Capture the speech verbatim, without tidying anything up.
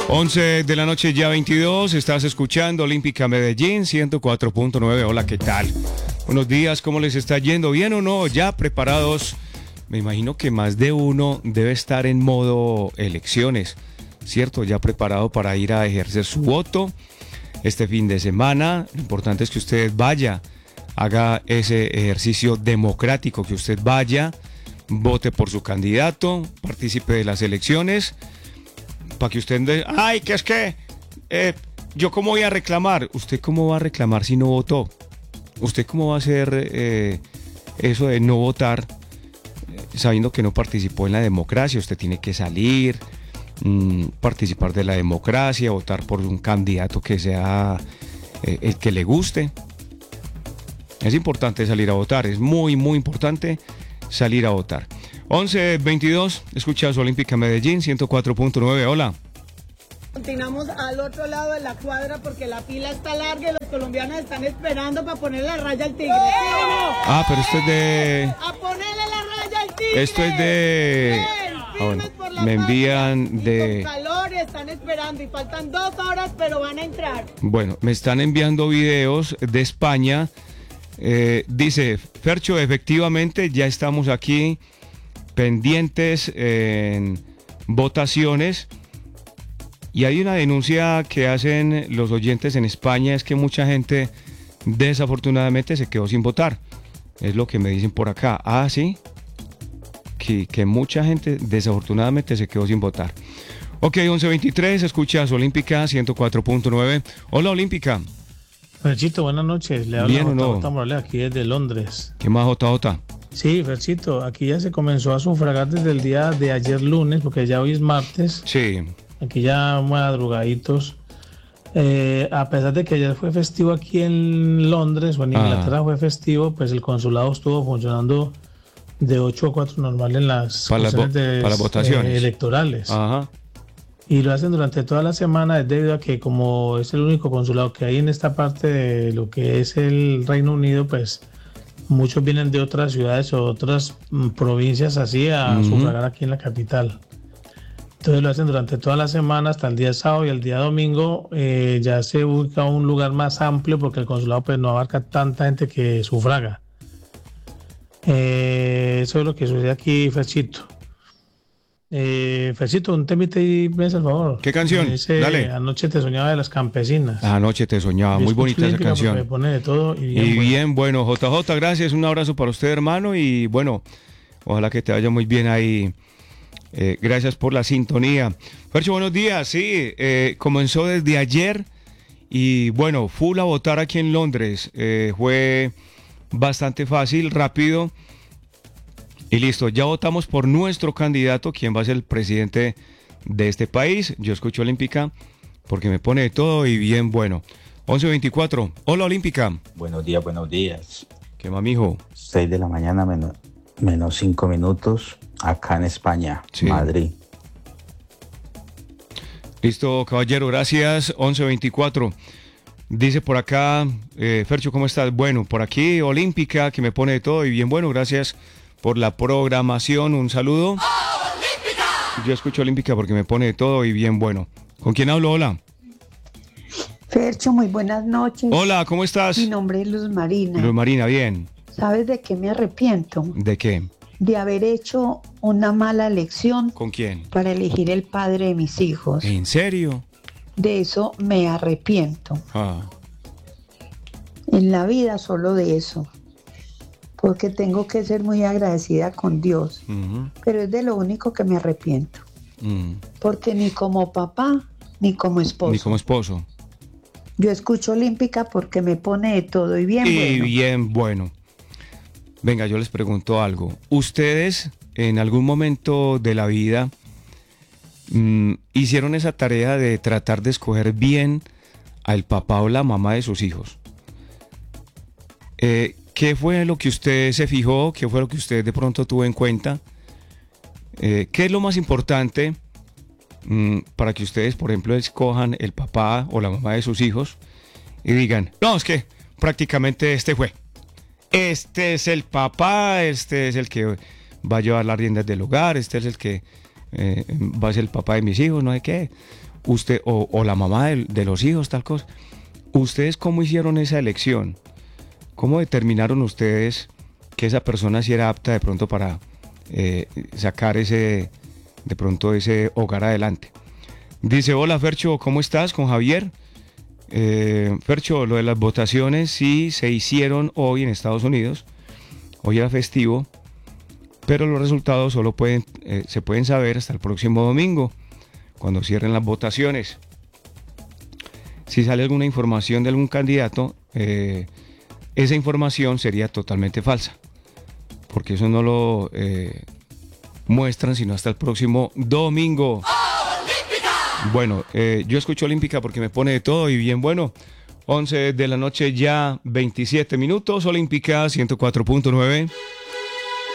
once de la noche, ya veintidós, estás escuchando Olímpica Medellín ciento cuatro punto nueve. Hola, ¿qué tal? Buenos días, ¿cómo les está yendo? ¿Bien o no? ¿Ya preparados? Me imagino que más de uno debe estar en modo elecciones, ¿cierto? Ya preparado para ir a ejercer su voto este fin de semana. Lo importante es que usted vaya, haga ese ejercicio democrático, que usted vaya, vote por su candidato, participe de las elecciones, para que usted... De, ay, que es que... Eh, ¿yo cómo voy a reclamar? ¿Usted cómo va a reclamar si no votó? ¿Usted cómo va a hacer eh, eso de no votar eh, sabiendo que no participó en la democracia? Usted tiene que salir, mmm, participar de la democracia, votar por un candidato que sea eh, el que le guste. Es importante salir a votar, es muy, muy importante salir a votar. once veintidós, escuchas Olímpica Medellín ciento cuatro punto nueve. Hola. Continuamos al otro lado de la cuadra porque la fila está larga y los colombianos están esperando para ponerle la raya al tigre. ¿Sí o no? Ah, pero esto es de... ¡A ponerle la raya al tigre! Esto es de... Bien, Ah, bueno, por la me envían patria. de... Y con calor y están esperando y faltan dos horas, pero van a entrar. Bueno, me están enviando videos de España. Eh, dice, Fercho, efectivamente ya estamos aquí pendientes en votaciones. Y hay una denuncia que hacen los oyentes en España, es que mucha gente desafortunadamente se quedó sin votar. Es lo que me dicen por acá. Ah, sí, que, que mucha gente desafortunadamente se quedó sin votar. Ok, once veintitrés, escuchas Olímpica ciento cuatro punto nueve. Hola, Olímpica. Ferchito, buenas noches. Le habla ¿Bien o no? J J Morales aquí desde Londres. ¿Qué más, J J? Sí, Ferchito, aquí ya se comenzó a sufragar desde el día de ayer lunes, porque ya hoy es martes. Sí. Aquí ya madrugaditos. Eh, a pesar de que ayer fue festivo aquí en Londres o en Inglaterra, ah. fue festivo, pues el consulado estuvo funcionando de ocho a cuatro normal en las, para las, vo de, para las votaciones eh, electorales. Ajá. Y lo hacen durante toda la semana, es debido a que como es el único consulado que hay en esta parte de lo que es el Reino Unido, pues muchos vienen de otras ciudades o otras mm, provincias así a uh-huh. sufragar aquí en la capital. Entonces lo hacen durante toda la semana hasta el día sábado, y el día domingo eh, ya se busca un lugar más amplio porque el consulado pues no abarca tanta gente que sufraga. Eh, eso es lo que sucede aquí, Ferchito. Eh, Fercito, un temita y me hace el favor. ¿Qué canción? Dice, Dale. Anoche te soñaba de las campesinas. Anoche te soñaba, muy bonita esa canción. Me pone de todo y bien, y bueno. bien bueno. J J, gracias, un abrazo para usted, hermano, y bueno, ojalá que te vaya muy bien ahí. Eh, gracias por la sintonía. Fercho, buenos días. Sí, eh, comenzó desde ayer y bueno, full a votar aquí en Londres. Eh, fue bastante fácil, rápido. Y listo, ya votamos por nuestro candidato, quien va a ser el presidente de este país. Yo escucho Olímpica porque me pone de todo y bien bueno. once veinticuatro, hola Olímpica. Buenos días, buenos días. ¿Qué más, mijo? seis de la mañana, menos, menos cinco minutos, acá en España, sí. Madrid. Listo, caballero, gracias. once veinticuatro. Dice por acá, eh, Fercho, ¿cómo estás? Bueno, por aquí Olímpica, que me pone de todo y bien bueno, gracias por la programación, un saludo. ¡Olímpica! Yo escucho Olímpica porque me pone de todo y bien bueno. ¿Con quién hablo? Hola. Fercho, muy buenas noches. Hola, ¿cómo estás? Mi nombre es Luz Marina. Luz Marina, bien. ¿Sabes de qué me arrepiento? ¿De qué? De haber hecho una mala elección. ¿Con quién? Para elegir el padre de mis hijos. ¿En serio? De eso me arrepiento. Ah. En la vida solo de eso. Porque tengo que ser muy agradecida con Dios. Uh-huh. Pero es de lo único que me arrepiento. Uh-huh. Porque ni como papá, ni como esposo. Ni como esposo. Yo escucho Olímpica porque me pone de todo y bien y bueno. Y bien bueno. Venga, yo les pregunto algo. ¿Ustedes en algún momento de la vida mmm, hicieron esa tarea de tratar de escoger bien al papá o la mamá de sus hijos? Eh... ¿Qué fue lo que usted se fijó? ¿Qué fue lo que usted de pronto tuvo en cuenta? Eh, ¿Qué es lo más importante mmm, para que ustedes, por ejemplo, escojan el papá o la mamá de sus hijos y digan, no, es que prácticamente este fue. Este es el papá, este es el que va a llevar las riendas del hogar, este es el que eh, va a ser el papá de mis hijos, no sé qué. usted, o, o la mamá de, de los hijos, tal cosa. ¿Ustedes cómo hicieron esa elección? ¿Cómo determinaron ustedes que esa persona sí era apta de pronto para eh, sacar ese, de pronto ese hogar adelante? Dice, hola Fercho, ¿cómo estás? Con Javier. Eh, Fercho, lo de las votaciones sí se hicieron hoy en Estados Unidos. Hoy era festivo, pero los resultados solo pueden, eh, se pueden saber hasta el próximo domingo, cuando cierren las votaciones. Si sale alguna información de algún candidato, eh, esa información sería totalmente falsa, porque eso no lo eh, muestran sino hasta el próximo domingo. Bueno, eh, yo escucho Olímpica porque me pone de todo y bien bueno. once de la noche ya, veintisiete minutos, Olímpica ciento cuatro punto nueve.